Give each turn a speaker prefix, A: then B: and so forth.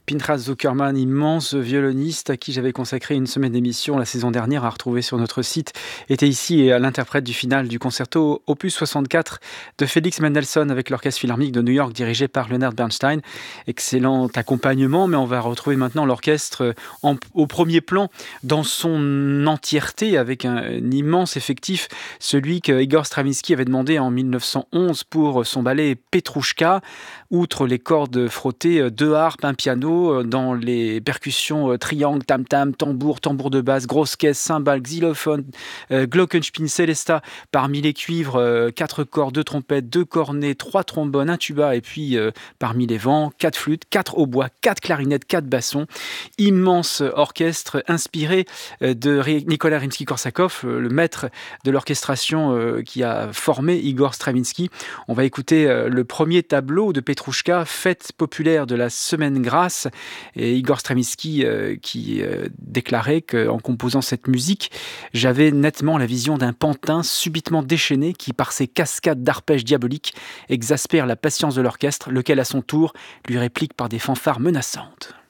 A: Pinchas Zukerman, immense violoniste à qui j'avais consacré une semaine d'émission la saison dernière à retrouver sur notre site, était ici et à l'interprète du final du concerto opus 64 de Félix Mendelssohn avec l'Orchestre Philharmonique de New York dirigé par Leonard Bernstein. Excellent accompagnement, mais on va retrouver maintenant l'orchestre au premier plan dans son entièreté avec un immense effectif, celui que Igor Stravinsky avait demandé en 1911 pour son ballet Petrouchka. Outre les cordes frottées, deux harpes, un piano, dans les percussions triangle, tam-tam, tambour de basse, grosse caisse, cymbales, xylophone, glockenspiel, célesta, parmi les cuivres, quatre cordes, deux trompettes, deux cornets, trois trombones, un tuba, et puis parmi les vents, quatre flûtes, quatre hautbois, quatre clarinettes, quatre bassons. Immense orchestre inspiré de Nicolas Rimsky-Korsakov, le maître de l'orchestration qui a formé Igor Stravinsky. On va écouter le premier tableau de Petrouchka, fête populaire de la Semaine Grasse, et Igor Stravinsky qui déclarait qu'en composant cette musique, j'avais nettement la vision d'un pantin subitement déchaîné qui, par ses cascades d'arpèges diaboliques, exaspère la patience de l'orchestre, lequel à son tour lui réplique par des fanfares menaçantes.